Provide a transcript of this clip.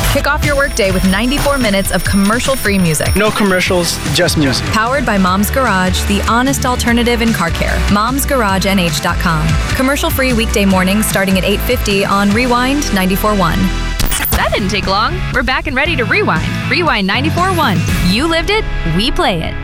Kick off your workday with 94 minutes of commercial-free music. No commercials, just music. Powered by Mom's Garage, the honest alternative in car care. Mom'sGarageNH.com. Commercial-free weekday mornings starting at 8:50 on Rewind 94.1. That didn't take long. We're back and ready to rewind. Rewind 94.1. You lived it, we play it.